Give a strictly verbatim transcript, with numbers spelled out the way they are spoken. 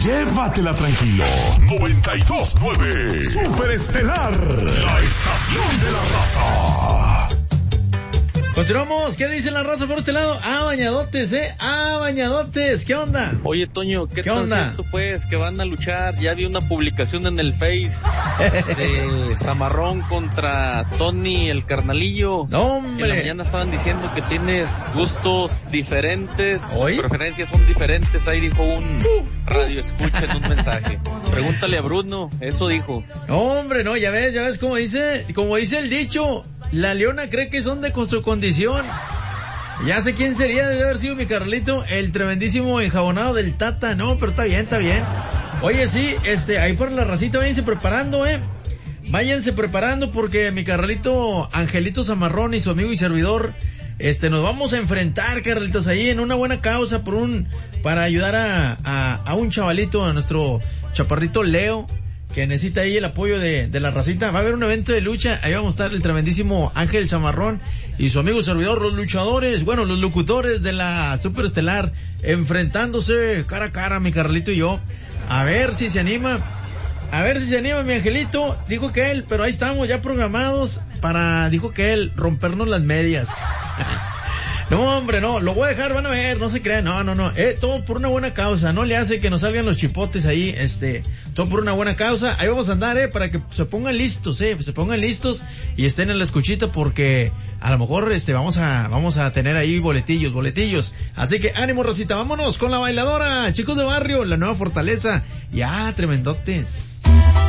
llévatela tranquilo. noventa y dos nueve Super Estelar, la estación de la raza. Continuamos, ¿qué dice la raza por este lado? Ah, bañadotes, eh, ah, bañadotes, ¿qué onda? Oye, Toño, ¿qué, ¿Qué tan onda? cierto pues que van a luchar? Ya vi una publicación en el Face de Zamarrón contra Tony el Carnalillo. No, En la hombre. mañana estaban diciendo que tienes gustos diferentes, ¿Hoy? tus preferencias son diferentes, ahí dijo un radio escucha en un mensaje. Pregúntale a Bruno, eso dijo. No, hombre, no, ya ves, ya ves como dice, como dice el dicho, la leona cree que son de con su condición. Ya sé quién sería, debe haber sido mi Carlito, el tremendísimo enjabonado del Tata. No, pero está bien, está bien. Oye, sí, este, ahí por la racita váyanse preparando, eh. Váyanse preparando porque mi Carlito Angelito Zamarrón y su amigo y servidor, este, nos vamos a enfrentar, Carlitos, ahí en una buena causa por un, para ayudar a, a, a un chavalito, a nuestro chaparrito Leo, que necesita ahí el apoyo de, de la racita. Va a haber un evento de lucha, ahí vamos a estar el tremendísimo Ángel Zamarrón y su amigo servidor, los luchadores, bueno, los locutores de la Super Estelar, enfrentándose cara a cara, mi Carlito y yo. A ver si se anima, a ver si se anima mi Angelito. Dijo que él, pero ahí estamos ya programados para, dijo que él, rompernos las medias. No, hombre, no, lo voy a dejar, van a ver, no se crean, no, no, no, eh, todo por una buena causa, no le hace que nos salgan los chipotes ahí, este, todo por una buena causa, ahí vamos a andar, eh, para que se pongan listos, eh, se pongan listos y estén en la escuchita porque a lo mejor, este, vamos a, vamos a tener ahí boletillos, boletillos, así que ánimo, Rosita, vámonos con la bailadora, chicos de barrio, la nueva fortaleza, ya, tremendotes.